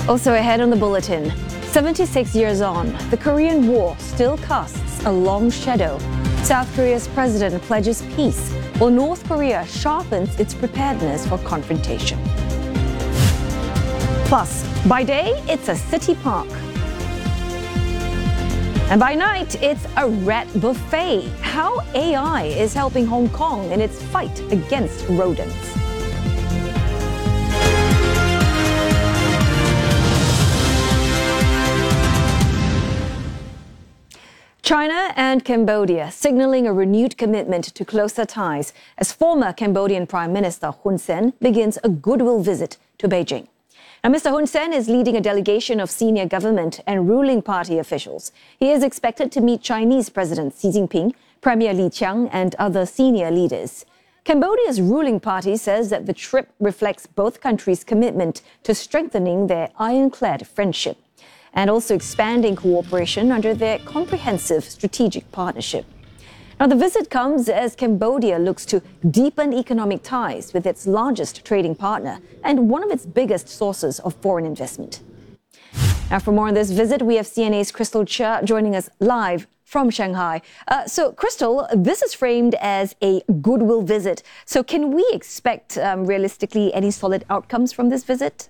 Also ahead on the bulletin, 76 years on, the Korean War still casts a long shadow. South Korea's president pledges peace, while North Korea sharpens its preparedness for confrontation. Plus, by day, it's a city park. And by night, it's a rat buffet. How AI is helping Hong Kong in its fight against rodents. China and Cambodia signaling a renewed commitment to closer ties as former Cambodian Prime Minister Hun Sen begins a goodwill visit to Beijing. Now, Mr. Hun Sen is leading a delegation of senior government and ruling party officials. He is expected to meet Chinese President Xi Jinping, Premier Li Qiang, and other senior leaders. Cambodia's ruling party says that the trip reflects both countries' commitment to strengthening their ironclad friendship and also expanding cooperation under their comprehensive strategic partnership. Now, the visit comes as Cambodia looks to deepen economic ties with its largest trading partner and one of its biggest sources of foreign investment. Now, for more on this visit, we have CNA's Crystal Chia joining us live from Shanghai. So, Crystal, this is framed as a goodwill visit. So can we expect realistically any solid outcomes from this visit?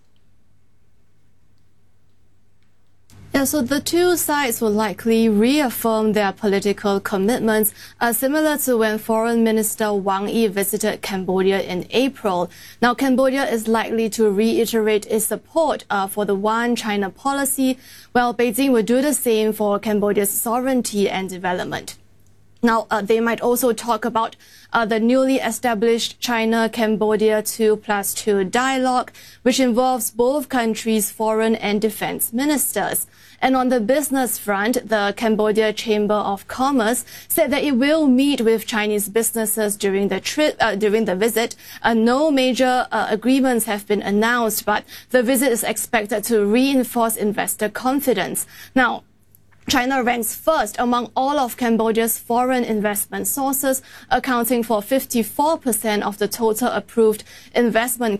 Yeah, so the two sides will likely reaffirm their political commitments, similar to when Foreign Minister Wang Yi visited Cambodia in April. Now, Cambodia is likely to reiterate its support for the One China policy, while Beijing will do the same for Cambodia's sovereignty and development. Now, they might also talk about the newly established China-Cambodia 2+2 dialogue, which involves both countries' foreign and defense ministers. And on the business front, the Cambodia Chamber of Commerce said that it will meet with Chinese businesses during the visit. No major agreements have been announced, but the visit is expected to reinforce investor confidence. Now, China ranks first among all of Cambodia's foreign investment sources, accounting for 54% of the total approved investment